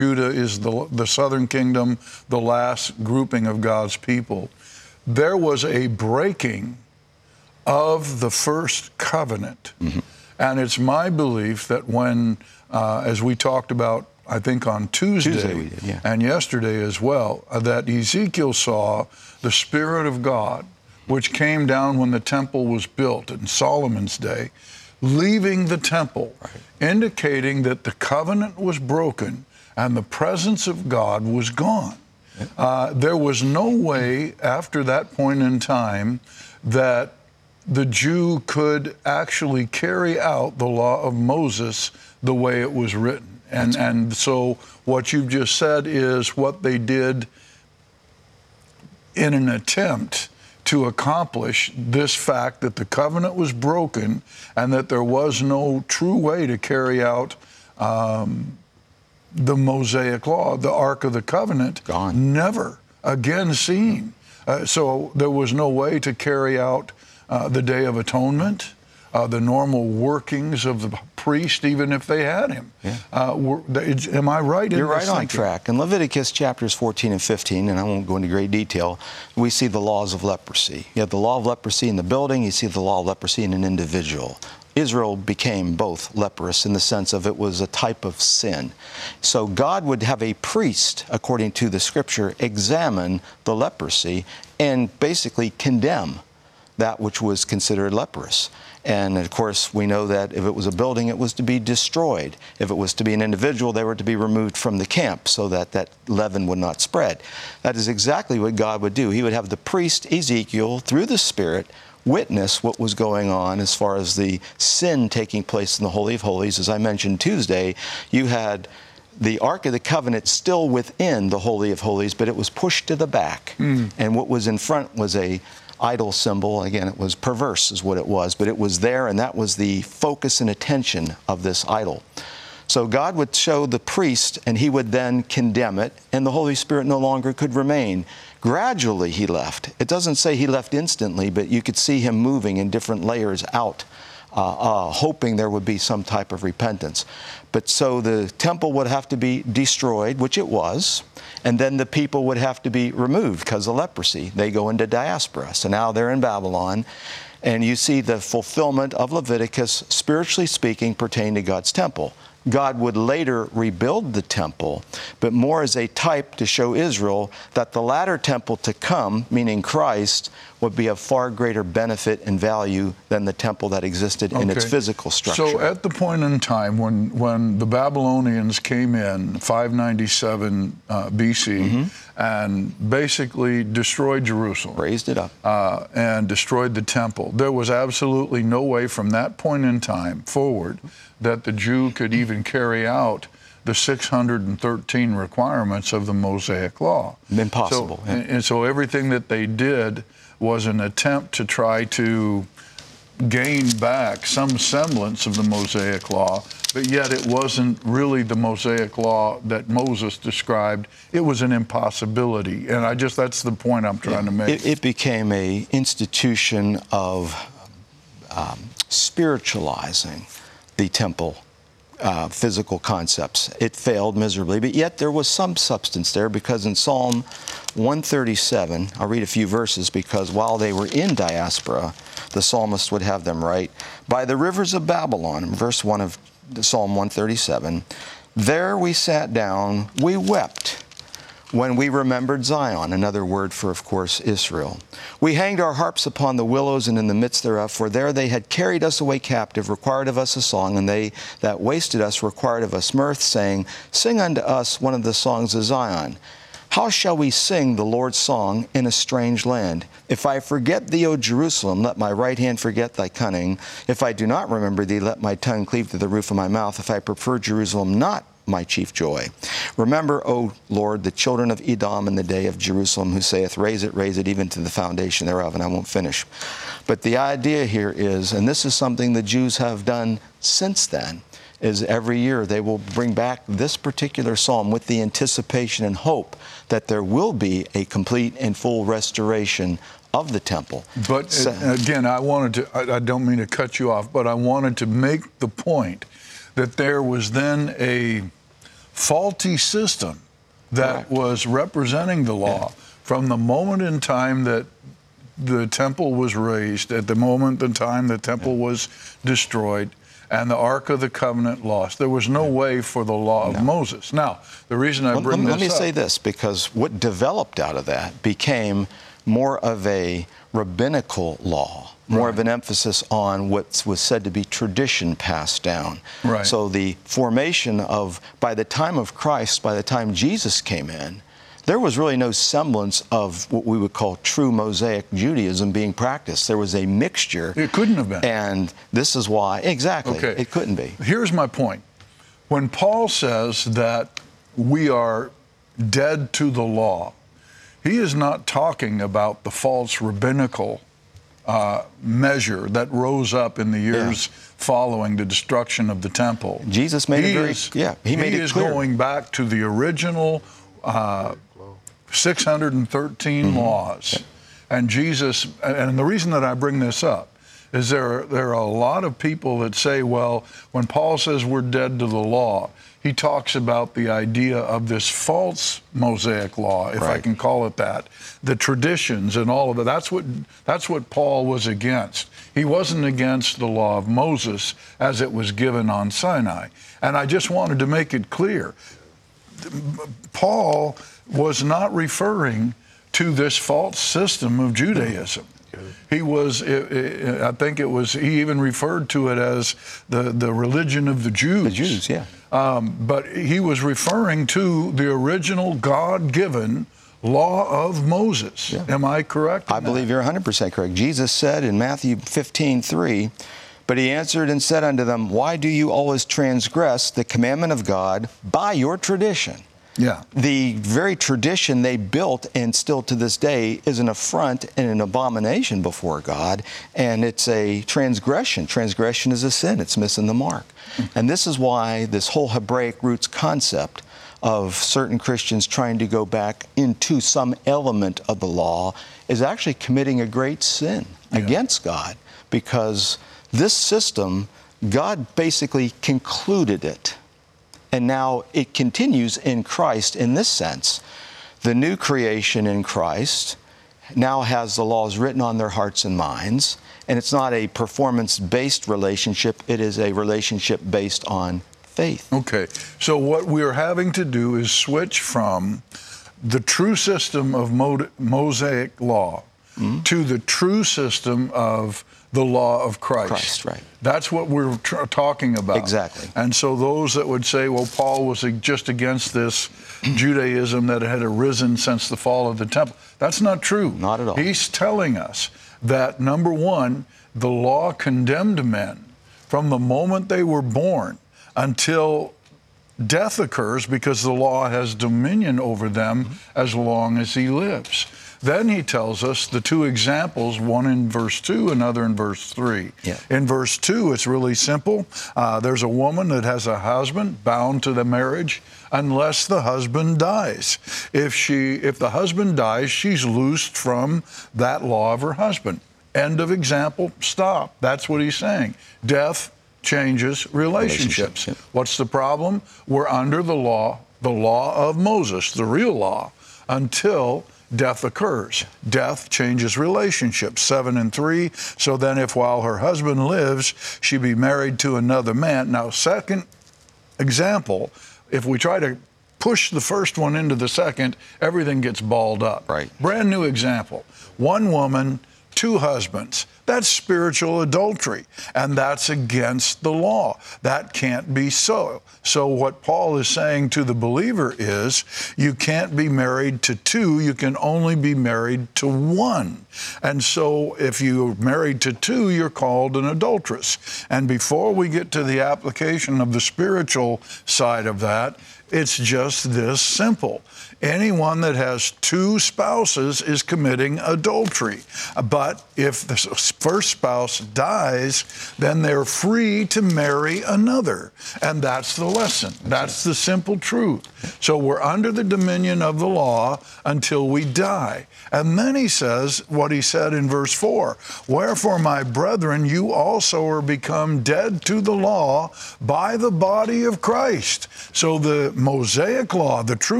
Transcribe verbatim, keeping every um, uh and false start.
Judah is the, the southern kingdom, the last grouping of God's people. There was a breaking of the first covenant. Mm-hmm. And it's my belief that when, uh, as we talked about, I think on Tuesday, Tuesday we did, yeah. and yesterday as well, uh, that Ezekiel saw the Spirit of God, which came down when the temple was built in Solomon's day, leaving the temple, right, indicating that the covenant was broken and the presence of God was gone. Uh, there was no way after that point in time that the Jew could actually carry out the law of Moses the way it was written. And, and so what you've just said is what they did in an attempt to accomplish this fact that the covenant was broken and that there was no true way to carry out um, the Mosaic law. The Ark of the Covenant, gone, never again seen. Uh, so there was no way to carry out uh, the Day of Atonement, uh, the normal workings of the priest, even if they had him. Yeah. Uh, were, am I right? You're in right this on thinking? track. In Leviticus chapters fourteen and fifteen, and I won't go into great detail, we see the laws of leprosy. You have the law of leprosy in the building, you see the law of leprosy in an individual. Israel became both leprous in the sense of it was a type of sin. So God would have a priest, according to the scripture, examine the leprosy and basically condemn that which was considered leprous. And of course, we know that if it was a building, it was to be destroyed. If it was to be an individual, they were to be removed from the camp so that that leaven would not spread. That is exactly what God would do. He would have the priest Ezekiel, through the Spirit, witness what was going on as far as the sin taking place in the Holy of Holies. As I mentioned Tuesday, you had the Ark of the Covenant still within the Holy of Holies, but it was pushed to the back. Mm. And what was in front was a idol symbol. Again, it was perverse is what it was, but it was there, and that was the focus and attention of this idol. So God would show the priest, and he would then condemn it, and the Holy Spirit no longer could remain. Gradually he left. It doesn't say he left instantly, but you could see him moving in different layers out, uh, uh, hoping there would be some type of repentance. But so the temple would have to be destroyed, which it was, and then the people would have to be removed because of leprosy. They go into diaspora. So now they're in Babylon, and you see the fulfillment of Leviticus, spiritually speaking, pertaining to God's temple. God would later rebuild the temple, but more as a type to show Israel that the latter temple to come, meaning Christ, would be of far greater benefit and value than the temple that existed in Okay. its physical structure. So at the point in time when, when the Babylonians came in, five ninety-seven uh, B C, mm-hmm. and basically destroyed Jerusalem. Raised it up. Uh, and destroyed the temple, there was absolutely no way from that point in time forward that the Jew could even carry out the six hundred thirteen requirements of the Mosaic Law. Impossible. So, yeah. and, and so everything that they did was an attempt to try to gain back some semblance of the Mosaic Law, but yet it wasn't really the Mosaic Law that Moses described. It was an impossibility. And I just, that's the point I'm trying yeah. to make. It, it became a institution of um, spiritualizing the temple. Uh, physical concepts. It failed miserably, but yet there was some substance there, because in Psalm one thirty-seven, I'll read a few verses, because while they were in diaspora, the psalmist would have them write, "By the rivers of Babylon," verse one of Psalm one thirty-seven, "there we sat down, we wept, when we remembered Zion," another word for, of course, Israel. "We hanged our harps upon the willows and in the midst thereof, for there they had carried us away captive, required of us a song, and they that wasted us required of us mirth, saying, Sing unto us one of the songs of Zion. How shall we sing the Lord's song in a strange land? If I forget thee, O Jerusalem, let my right hand forget thy cunning. If I do not remember thee, let my tongue cleave to the roof of my mouth. If I prefer Jerusalem not, my chief joy. Remember, O Lord, the children of Edom in the day of Jerusalem, who saith, Raise it, raise it, even to the foundation thereof," and I won't finish. But the idea here is, and this is something the Jews have done since then, is every year they will bring back this particular psalm with the anticipation and hope that there will be a complete and full restoration of the temple. But so, again, I wanted to, I, I don't mean to cut you off, but I wanted to make the point that there was then a faulty system that Correct. was representing the law Yeah. from the moment in time that the temple was raised, at the moment in time the temple Yeah. was destroyed, and the Ark of the Covenant lost. There was no way for the law of No. Moses. Now, the reason I Let, bring let this me up, say this, because what developed out of that became more of a rabbinical law, more Right. of an emphasis on what was said to be tradition passed down. Right. So the formation of, by the time of Christ, by the time Jesus came in, there was really no semblance of what we would call true Mosaic Judaism being practiced. There was a mixture. It couldn't have been. And this is why, exactly, Okay. it couldn't be. Here's my point. When Paul says that we are dead to the law, he is not talking about the false rabbinical uh, measure that rose up in the years Yeah. following the destruction of the temple. Jesus made he it very, is, yeah, he made it is clear. going back to the original uh, six hundred thirteen Mm-hmm. laws. And Jesus, and the reason that I bring this up is there, there are a lot of people that say, well, when Paul says we're dead to the law, he talks about the idea of this false Mosaic law, if I Right. can call it that, the traditions and all of it. That's what, that's what Paul was against. He wasn't against the law of Moses as it was given on Sinai. And I just wanted to make it clear. Paul was not referring to this false system of Judaism. He was, I think it was, he even referred to it as the, the religion of the Jews. The Jews, yeah. Um, but he was referring to the original God-given law of Moses. Yeah. Am I correct? in I that? believe you're one hundred percent correct. Jesus said in Matthew fifteen three, but he answered and said unto them, why do you always transgress the commandment of God by your tradition? Yeah. The very tradition they built, and still to this day, is an affront and an abomination before God, and it's a transgression. Transgression is a sin. It's missing the mark. And this is why this whole Hebraic roots concept of certain Christians trying to go back into some element of the law is actually committing a great sin Yeah. against God, because this system, God basically concluded it. And now it continues in Christ in this sense. The new creation in Christ now has the laws written on their hearts and minds, and it's not a performance-based relationship, it is a relationship based on faith. Okay, so what we're having to do is switch from the true system of Mo- Mosaic law mm-hmm. to the true system of the law of Christ. Christ, right. That's what we're tr- talking about. Exactly. And so those that would say, well, Paul was just against this Judaism that had arisen since the fall of the temple, that's not true. Not at all. He's telling us that, number one, the law condemned men from the moment they were born until death occurs, because the law has dominion over them mm-hmm. as long as he lives. Then he tells us the two examples, one in verse two, another in verse three. Yeah. In verse two, it's really simple. Uh, there's a woman that has a husband bound to the marriage unless the husband dies. If she, if the husband dies, she's loosed from that law of her husband. End of example, stop. That's what he's saying. Death changes relationships. Relationships, yeah. What's the problem? We're under the law, the law of Moses, the real law, until death occurs. Death changes relationships. Seven and three. So then if while her husband lives, she be married to another man. Now, second example, if we try to push the first one into the second, everything gets balled up. Right. Brand new example. One woman, two husbands. That's spiritual adultery, and that's against the law. That can't be so. So what Paul is saying to the believer is, you can't be married to two, you can only be married to one. And so if you're married to two, you're called an adulteress. And before we get to the application of the spiritual side of that, it's just this simple. Anyone that has two spouses is committing adultery. But if the first spouse dies, then they're free to marry another. And that's the lesson. That's the simple truth. So we're under the dominion of the law until we die. And then he says what he said in verse four, wherefore, my brethren, you also are become dead to the law by the body of Christ. So the Mosaic law, the true